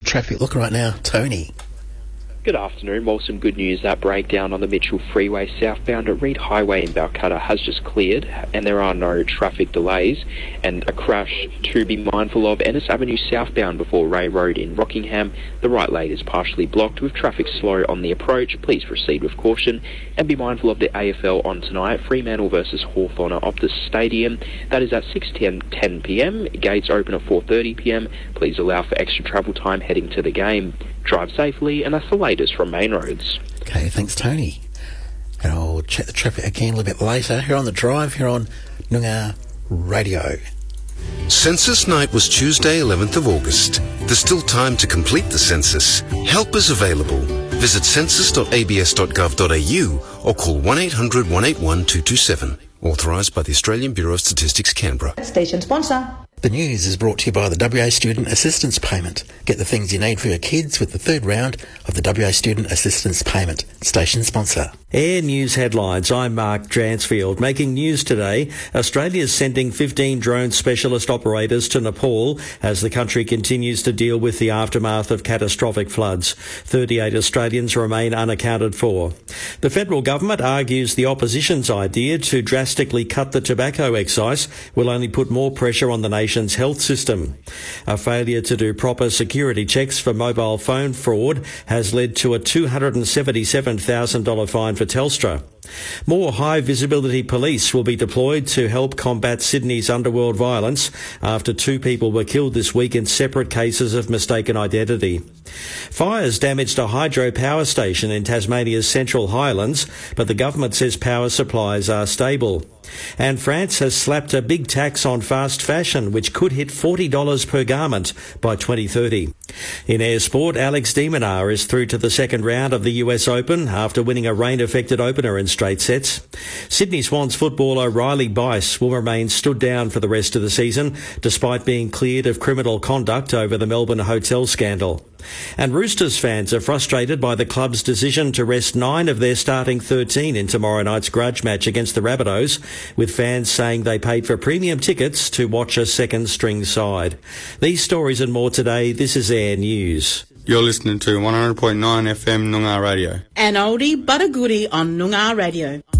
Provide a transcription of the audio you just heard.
traffic look right now. Tony. Good afternoon. Well, some good news. That breakdown on the Mitchell Freeway southbound at Reed Highway in Balcutta has just cleared, and there are no traffic delays. And a crash to be mindful of, Ennis Avenue southbound before Ray Road in Rockingham. The right lane is partially blocked with traffic slow on the approach. Please proceed with caution and be mindful of the AFL on tonight. Fremantle versus Hawthorn at Optus Stadium. That is at 6:10 p.m. Gates open at 4:30 p.m. Please allow for extra travel time heading to the game. Drive safely, and that's the latest from Main Roads. Okay, thanks, Tony. And I'll check the traffic again a little bit later here on The Drive, here on Noongar Radio. Census night was Tuesday, 11th of August. There's still time to complete the census. Help is available. Visit census.abs.gov.au or call 1-800-181-227. Authorised by the Australian Bureau of Statistics, Canberra. Station sponsor. The news is brought to you by the WA Student Assistance Payment. Get the things you need for your kids with the third round of the WA Student Assistance Payment. Station sponsor. Air News headlines. I'm Mark Dransfield. Making news today, Australia's sending 15 drone specialist operators to Nepal as the country continues to deal with the aftermath of catastrophic floods. 38 Australians remain unaccounted for. The federal government argues the opposition's idea to drastically cut the tobacco excise will only put more pressure on the nation's health system. A failure to do proper security checks for mobile phone fraud has led to a $277,000 fine for Telstra. More high-visibility police will be deployed to help combat Sydney's underworld violence after 2 people were killed this week in separate cases of mistaken identity. Fires damaged a hydropower station in Tasmania's Central Highlands, but the government says power supplies are stable. And France has slapped a big tax on fast fashion, which could hit $40 per garment by 2030. In air sport, Alex de Minaur is through to the second round of the US Open after winning a rain-affected opener in straight sets. Sydney Swans footballer Riley Bice will remain stood down for the rest of the season, despite being cleared of criminal conduct over the Melbourne hotel scandal. And Roosters fans are frustrated by the club's decision to rest 9 of their starting 13 in tomorrow night's grudge match against the Rabbitohs, with fans saying they paid for premium tickets to watch a second-string side. These stories and more today. This is Air News. You're listening to 100.9 FM Noongar Radio. An oldie but a goodie on Noongar Radio.